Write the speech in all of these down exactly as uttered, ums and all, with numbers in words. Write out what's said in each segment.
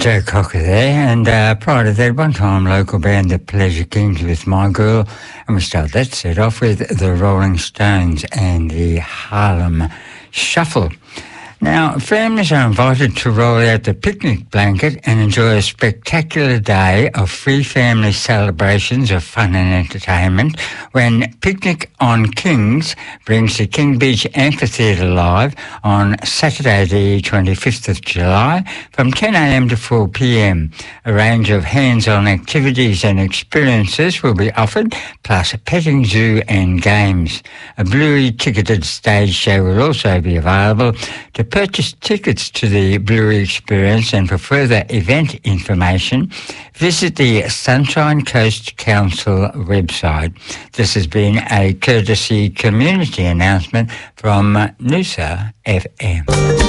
Joe Cocker there, and uh, prior to that, one-time local band The Pleasure Kings with My Girl, and we start that set off with the Rolling Stones and the Harlem Shuffle. Now, families are invited to roll out the picnic blanket and enjoy a spectacular day of free family celebrations of fun and entertainment when Picnic on Kings brings the King Beach Amphitheatre live on Saturday the twenty-fifth of July from ten a m to four p m. A range of hands-on activities and experiences will be offered, plus a petting zoo and games. A Bluey ticketed stage show will also be available. To purchase tickets to the Bluey experience and for further event information, visit the Sunshine Coast Council website. This has been a courtesy community announcement from Noosa F M.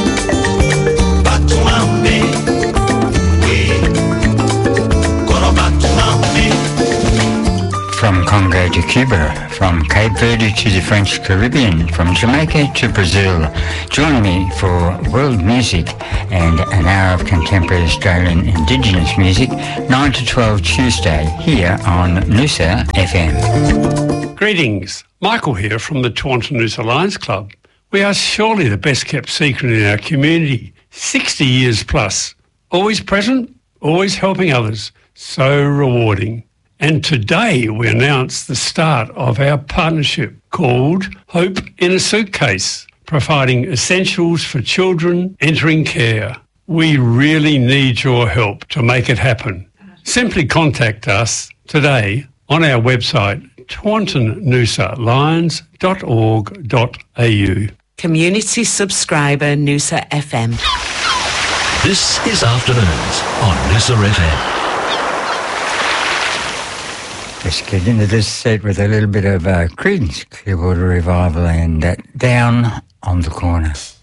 From Congo to Cuba, from Cape Verde to the French Caribbean, from Jamaica to Brazil. Join me for world music and an hour of contemporary Australian Indigenous music, nine to twelve Tuesday, here on Noosa F M. Greetings, Michael here from the Taunton Noosa Lions Club. We are surely the best kept secret in our community, sixty years plus. Always present, always helping others, so rewarding. And today we announce the start of our partnership called Hope in a Suitcase, providing essentials for children entering care. We really need your help to make it happen. Simply contact us today on our website, taunton noosa lions dot org dot a u. Community subscriber Noosa F M. This is Afternoons on Noosa F M. Let's get into this set with a little bit of uh, Creedence Clearwater Revival and uh, Down on the Corner.